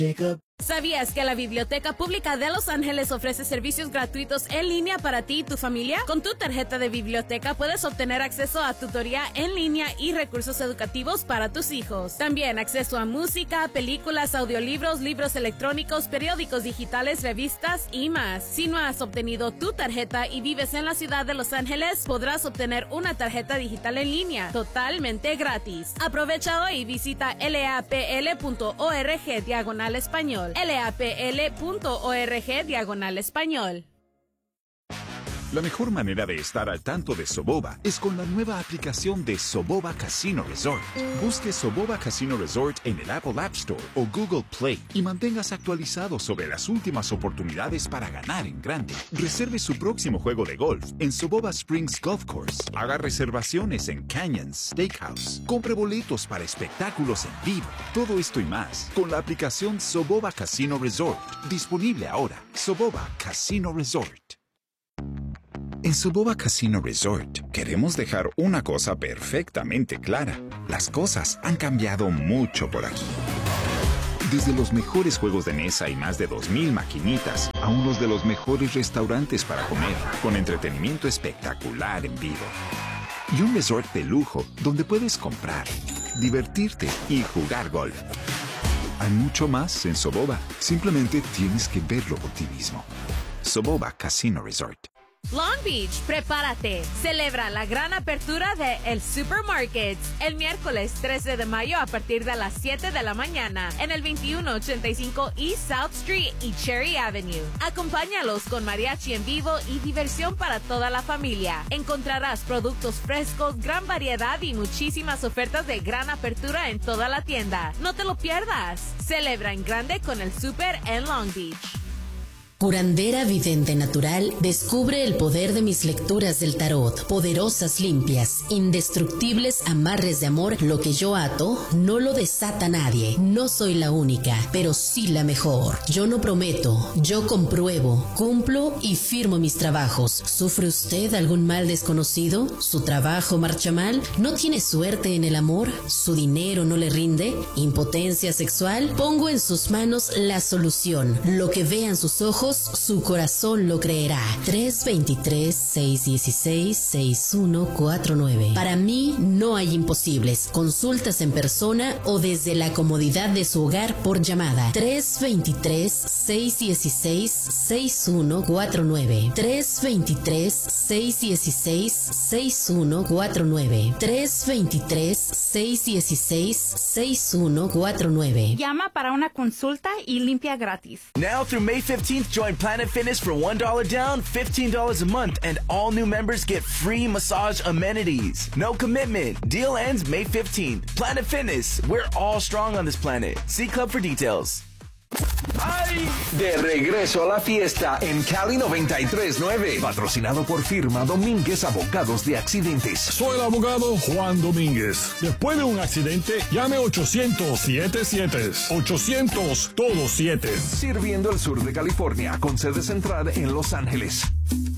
¿Sabías que la Biblioteca Pública de Los Ángeles ofrece servicios gratuitos en línea para ti y tu familia? Con tu tarjeta de biblioteca puedes obtener acceso a tutoría en línea y recursos educativos para tus hijos. También acceso a música, películas, audiolibros, libros electrónicos, periódicos digitales, revistas y más. Si no has obtenido tu tarjeta y vives en la ciudad de Los Ángeles, podrás obtener una tarjeta digital en línea totalmente gratis. Aprovecha hoy y visita lapl.org/español. lapl.org/español. La mejor manera de estar al tanto de Soboba es con la nueva aplicación de Soboba Casino Resort. Busque Soboba Casino Resort en el Apple App Store o Google Play y manténgase actualizado sobre las últimas oportunidades para ganar en grande. Reserve su próximo juego de golf en Soboba Springs Golf Course. Haga reservaciones en Canyons Steakhouse. Compre boletos para espectáculos en vivo. Todo esto y más con la aplicación Soboba Casino Resort. Disponible ahora. Soboba Casino Resort. En Soboba Casino Resort queremos dejar una cosa perfectamente clara. Las cosas han cambiado mucho por aquí. Desde los mejores juegos de mesa y más de 2,000 maquinitas a unos de los mejores restaurantes para comer, con entretenimiento espectacular en vivo. Y un resort de lujo donde puedes comprar, divertirte y jugar golf. Hay mucho más en Soboba. Simplemente tienes que verlo por ti mismo. Soboba Casino Resort. Long Beach, prepárate. Celebra la gran apertura de El Supermarket el miércoles 13 de mayo a partir de las 7 de la mañana en el 2185 East South Street y Cherry Avenue. Acompáñalos con mariachi en vivo y diversión para toda la familia. Encontrarás productos frescos, gran variedad y muchísimas ofertas de gran apertura en toda la tienda. No te lo pierdas. Celebra en grande con el Super en Long Beach. Curandera vidente natural, descubre el poder de mis lecturas del tarot. Poderosas, limpias, indestructibles amarres de amor. Lo que yo ato no lo desata nadie. No soy la única, pero sí la mejor. Yo no prometo, yo compruebo, cumplo y firmo mis trabajos. ¿Sufre usted algún mal desconocido? ¿Su trabajo marcha mal? ¿No tiene suerte en el amor? ¿Su dinero no le rinde? ¿Impotencia sexual? Pongo en sus manos la solución. Lo que vean sus ojos, su corazón lo creerá. 323-616-6149. Para mí no hay imposibles. Consultas en persona o desde la comodidad de su hogar por llamada. 323-616-6149. 323-616-6149. 323-616-6149. Llama para una consulta y limpia gratis. Now through May 15th, join Planet Fitness for $1 down, $15 a month, and all new members get free massage amenities. No commitment. Deal ends May 15th. Planet Fitness. We're all strong on this planet. See Club for details. ¡Ay! De regreso a la fiesta en Cali 93.9. Patrocinado por firma Domínguez Abogados de Accidentes. Soy el abogado Juan Domínguez. Después de un accidente, llame 800-77. 800 todos 7. Sirviendo el sur de California con sede central en Los Ángeles.